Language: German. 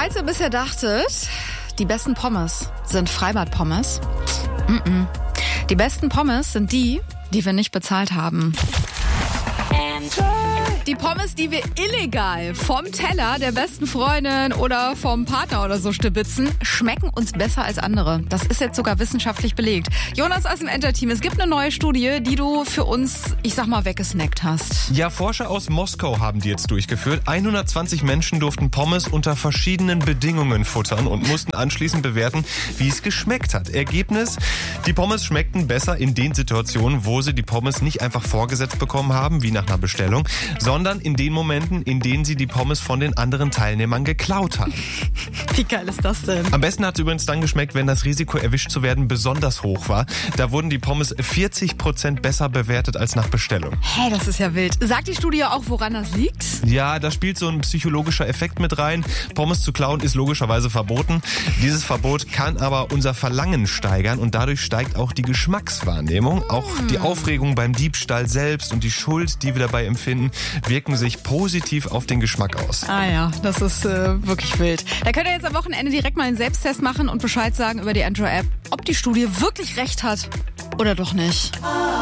Falls ihr bisher dachtet, die besten Pommes sind Freibad-Pommes. Die besten Pommes sind die wir nicht bezahlt haben. Die Pommes, die wir illegal vom Teller der besten Freundin oder vom Partner oder so stibitzen, schmecken uns besser als andere. Das ist jetzt sogar wissenschaftlich belegt. Jonas aus dem Enter-Team, es gibt eine neue Studie, die du für uns, ich sag mal, weggesnackt hast. Ja, Forscher aus Moskau haben die jetzt durchgeführt. 120 Menschen durften Pommes unter verschiedenen Bedingungen futtern und mussten anschließend bewerten, wie es geschmeckt hat. Ergebnis: Die Pommes schmeckten besser in den Situationen, wo sie die Pommes nicht einfach vorgesetzt bekommen haben, wie nach einer Bestellung, sondern in den Momenten, in denen sie die Pommes von den anderen Teilnehmern geklaut haben. Wie geil ist das denn? Am besten hat es übrigens dann geschmeckt, wenn das Risiko, erwischt zu werden, besonders hoch war. Da wurden die Pommes 40% besser bewertet als nach Bestellung. Hä, das ist ja wild. Sagt die Studie auch, woran das liegt? Ja, da spielt so ein psychologischer Effekt mit rein. Pommes zu klauen ist logischerweise verboten. Dieses Verbot kann aber unser Verlangen steigern und dadurch steigt auch die Geschmackswahrnehmung. Auch die Aufregung beim Diebstahl selbst und die Schuld, die wir dabei empfinden, wirken sich positiv auf den Geschmack aus. Ah ja, das ist wirklich wild. Da könnt ihr jetzt am Wochenende direkt mal einen Selbsttest machen und Bescheid sagen über die Android-App, ob die Studie wirklich recht hat oder doch nicht.